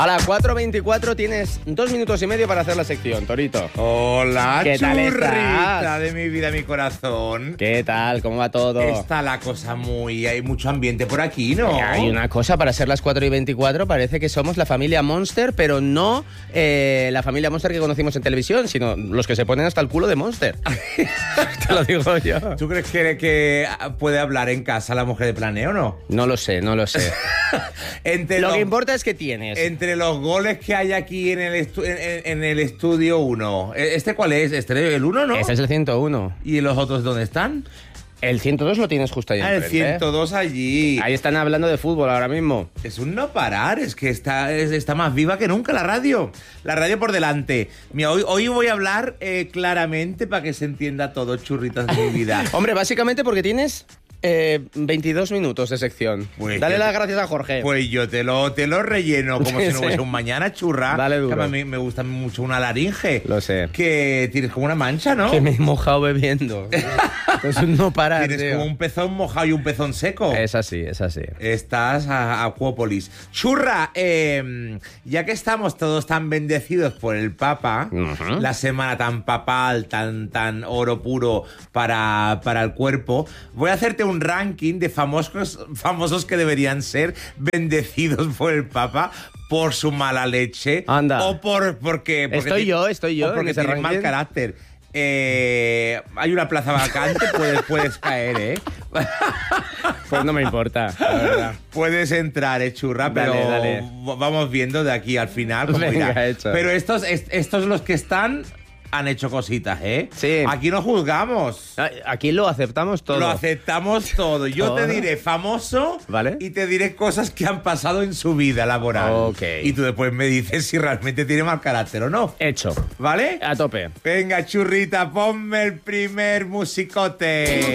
A las 4:24 tienes 2 minutos y medio para hacer la sección, Torito. Hola, ¿Qué tal churrita estás? de mi vida, mi corazón. ¿Qué tal? ¿Cómo va todo? Está la cosa hay mucho ambiente por aquí, ¿no? Hay una cosa, para ser las 4:24 parece que somos la familia Monster, pero no la familia Monster que conocimos en televisión, sino los que se ponen hasta el culo de Monster. Te lo digo yo. ¿Tú crees que puede hablar en casa la mujer de Planeo o no? No lo sé. Lo Lo que importa es que tienes. Entre los goles que hay aquí en el estudio 1. ¿Este cuál es? ¿Este el 1, no? Ese es el 101. ¿Y los otros dónde están? El 102 lo tienes justo ahí El enfrente, 102 allí. Ahí están hablando de fútbol ahora mismo. Es un no parar, es que está más viva que nunca la radio. La radio por delante. Mira, hoy voy a hablar claramente para que se entienda todo, churritas de mi vida. Hombre, básicamente porque tienes 22 minutos de sección. Pues Dale yo las gracias a Jorge. Pues yo te lo relleno como si no Sí. fuese un mañana, churra. Dale duro. Que a mí me gusta mucho una laringe. Lo sé. Que tienes como una mancha, ¿no? Que me he mojado bebiendo. Es un no parar, Tienes tío. como un pezón mojado y un pezón seco. Es así. Estás a Acuópolis. Churra, ya que estamos todos tan bendecidos por el Papa, Ujú. la semana tan papal, tan oro puro para el cuerpo, voy a hacerte un ranking de famosos que deberían ser bendecidos por el Papa por su mala leche. Anda. O porque Estoy yo o en porque ese tienen mal ranking. carácter. Hay una plaza vacante, puedes caer, ¿eh? Pues no me importa, la verdad. Puedes entrar, churra, Dale, pero dale. vamos viendo de aquí al final cómo Venga, irá. hecho. Pero estos los que están han hecho cositas, ¿eh? Sí. Aquí no juzgamos. Aquí lo aceptamos todo. Lo aceptamos todo. Yo Todo. te diré famoso, Vale. y te diré cosas que han pasado en su vida laboral. Ok. Y tú después me dices si realmente tiene mal carácter o no. Hecho. ¿Vale? A tope. Venga, churrita, ponme el primer musicote.